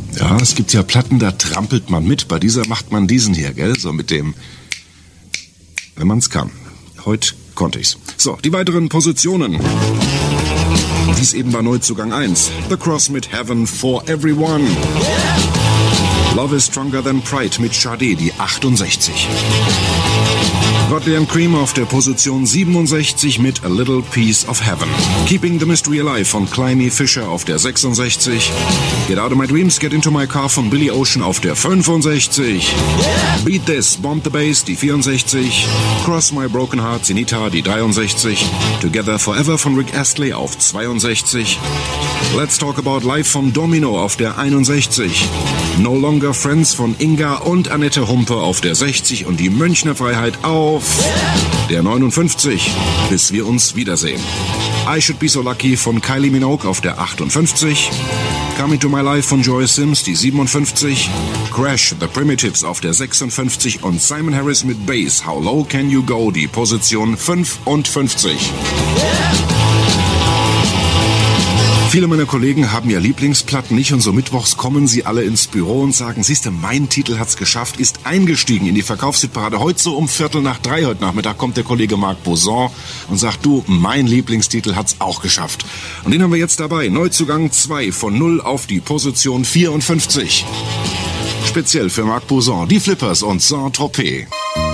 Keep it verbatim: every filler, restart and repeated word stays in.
Ja, es gibt ja Platten, da trampelt man mit. Bei dieser macht man diesen hier, gell? So mit dem, wenn man's kann. Heute konnte ich's. So, die weiteren Positionen. Dies eben war Neuzugang eins. The Cross mit Heaven for Everyone. Love is Stronger Than Pride mit Sade, die achtundsechzig. Godley and Cream auf der Position siebenundsechzig mit A Little Piece of Heaven. Keeping the Mystery Alive von Climie Fisher auf der sechsundsechzig. Get Out of My Dreams, Get Into My Car von Billy Ocean auf der fünfundsechzig. Beat This, Bomb the Bass, die vierundsechzig. Cross My Broken Heart, Zenita, die dreiundsechzig. Together Forever von Rick Astley auf zweiundsechzig. Let's Talk About Life von Domino auf der einundsechzig. No Longer Friends von Inga und Annette Humpe auf der sechzig und die Münchner Freiheit auf der neunundfünfzig. Bis wir uns wiedersehen. I Should Be So Lucky von Kylie Minogue auf der achtundfünfzig. Coming to My Life von Joyce Sims, die siebenundfünfzig. Crash, The Primitives auf der sechsundfünfzig und Simon Harris mit Bass, How Low Can You Go, die Position fünfundfünfzig. Viele meiner Kollegen haben ja Lieblingsplatten nicht und so mittwochs kommen sie alle ins Büro und sagen, siehste, mein Titel hat's geschafft, ist eingestiegen in die Verkaufshitparade. Heute so um Viertel nach drei heute Nachmittag kommt der Kollege Marc Boson und sagt, du, mein Lieblingstitel hat's auch geschafft. Und den haben wir jetzt dabei. Neuzugang zwei von null auf die Position vierundfünfzig. Speziell für Marc Boson, die Flippers und Saint-Tropez.